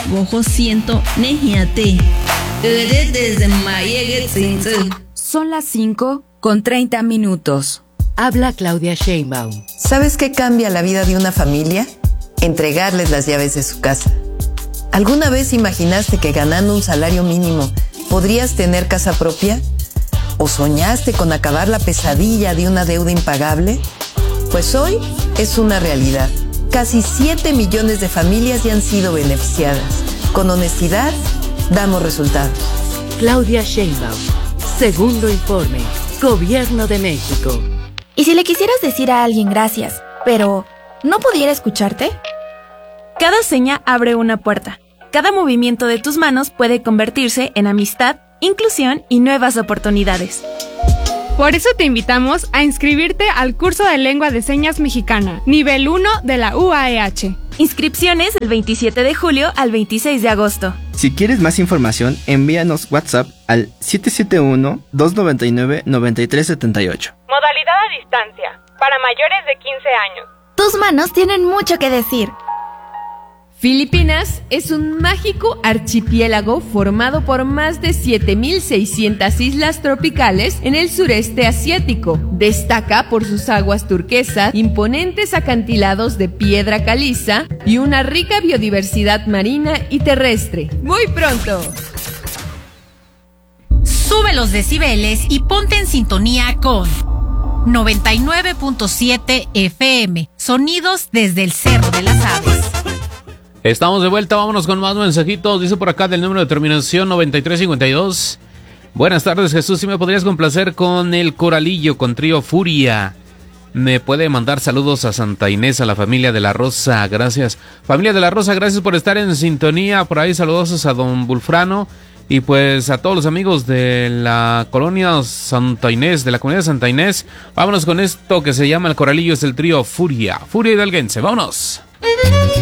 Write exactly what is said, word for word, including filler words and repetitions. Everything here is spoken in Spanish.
Bojo siento nejiate. Desde Mayegue Tzinze. Son las cinco con treinta minutos. Habla Claudia Sheinbaum. ¿Sabes qué cambia la vida de una familia? Entregarles las llaves de su casa. ¿Alguna vez imaginaste que ganando un salario mínimo podrías tener casa propia? ¿O soñaste con acabar la pesadilla de una deuda impagable? Pues hoy es una realidad. Casi siete millones de familias ya han sido beneficiadas. Con honestidad, damos resultados. Claudia Sheinbaum. Segundo informe. Gobierno de México. ¿Y si le quisieras decir a alguien gracias, pero no pudiera escucharte? Cada seña abre una puerta. Cada movimiento de tus manos puede convertirse en amistad, inclusión y nuevas oportunidades. Por eso te invitamos a inscribirte al curso de Lengua de Señas Mexicana, nivel uno de la U A E H. Inscripciones del veintisiete de julio al veintiséis de agosto. Si quieres más información, envíanos WhatsApp al siete siete uno, dos nueve nueve, nueve tres siete ocho. Modalidad a distancia, para mayores de quince años. Tus manos tienen mucho que decir. Filipinas es un mágico archipiélago formado por más de siete mil seiscientas islas tropicales en el sureste asiático. Destaca por sus aguas turquesas, imponentes acantilados de piedra caliza y una rica biodiversidad marina y terrestre. Muy pronto. Sube los decibeles y ponte en sintonía con noventa y nueve punto siete F M. Sonidos desde el Cerro de las Aves. Estamos de vuelta, vámonos con más mensajitos. Dice por acá del número de terminación noventa y tres cincuenta y dos. Buenas tardes, Jesús. Si me podrías complacer con el Coralillo, con Trío Furia. Me puede mandar saludos a Santa Inés, a la familia de la Rosa. Gracias. Familia de la Rosa, gracias por estar en sintonía. Por ahí saludos a don Bulfrano. Y pues a todos los amigos de la colonia Santa Inés, de la comunidad de Santa Inés. Vámonos con esto que se llama el Coralillo, es el Trío Furia. Furia hidalguense, vámonos.